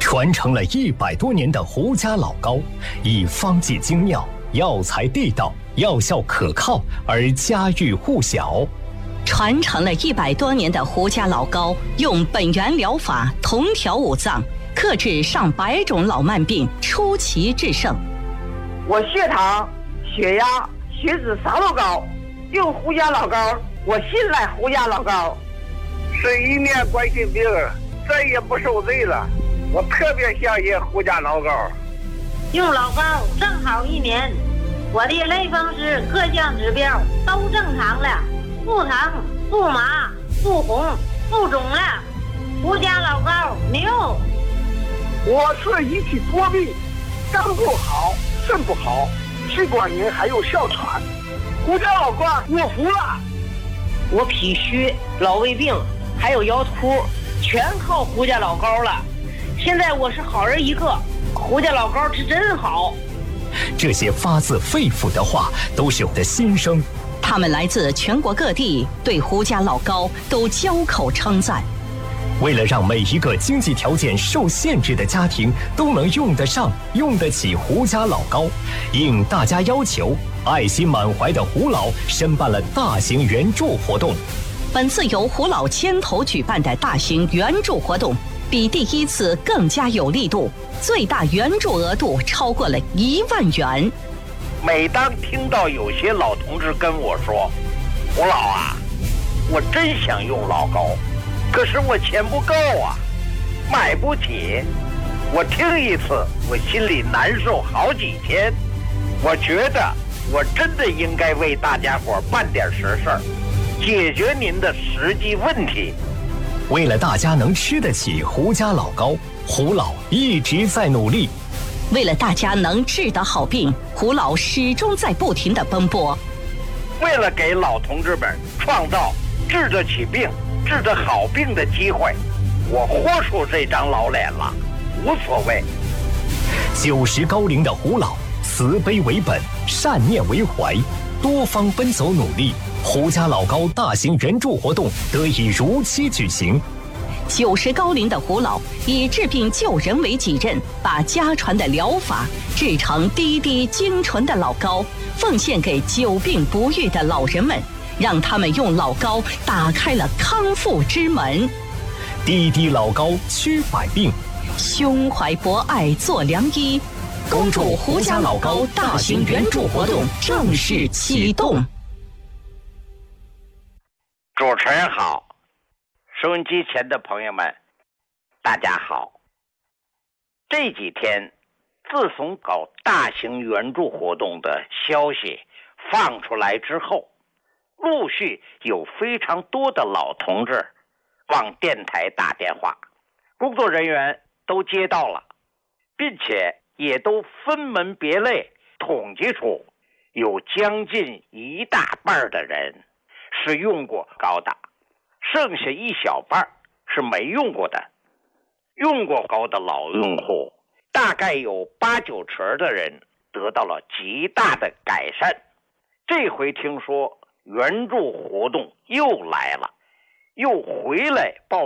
传承了100多年的胡家老糕，以方剂精妙、药材地道、药效可靠而家喻户晓。 传承了100多年的胡家老糕，用本源疗法同调五脏，克制上百种老慢病，出奇制胜。 我血糖、血压、血脂啥都高，用胡家老糕，我信赖胡家老糕。 是一年冠心病，再也不受罪了。我特别相信胡家老糕。 用老膏正好1年，我的类风湿各项指标都正常了，不疼、不麻、不红、不肿了。胡家老膏牛。 我是一体多病，肝不好，肾不好，气管炎还有哮喘。胡家老膏我服了。 我脾虚、老胃病还有腰突，全靠胡家老膏了。现在我是好人一个，胡家老膏是真好。 这些发自肺腑的话都是我的心声。 他们来自全国各地，对胡家老糕都交口称赞。 为了让每一个经济条件受限制的家庭都能用得上、用得起胡家老糕，应大家要求，爱心满怀的胡老申办了大型援助活动。 本次由胡老牵头举办的大型援助活动，比第一次更加有力度，最大援助额度超过了1万元。 每当听到有些老同志跟我说：“胡老啊，我真想用老膏，可是我钱不够啊，买不起。”我听一次，我心里难受好几天。我觉得我真的应该为大家伙办点实事儿，解决您的实际问题。 为了大家能吃得起胡家老糕，胡老一直在努力。 为了大家能治得好病，胡老始终在不停地奔波。 为了给老同志们创造治得起病、治得好病的机会，我豁出这张老脸了，无所谓。 90高龄的胡老，慈悲为本，善念为怀，多方奔走努力，胡家老糕大型援助活动得以如期举行。 90高龄的胡老以治病救人为己任，把家传的疗法制成滴滴精纯的老膏，奉献给久病不愈的老人们，让他们用老膏打开了康复之门。 滴滴老膏驱百病， 胸怀博爱做良医。恭祝胡家老糕大型援助活动正式启动。 主持人好，收音机前的朋友们，大家好。这几天，自从搞大型援助活动的消息放出来之后，陆续有非常多的老同志往电台打电话，工作人员都接到了，并且也都分门别类统计出有将近一大半的人是用过膏的，剩下一小半是没用过的。用过膏的老用户大概有8-9成的人得到了极大的改善。这回听说援助活动又来了，又回来报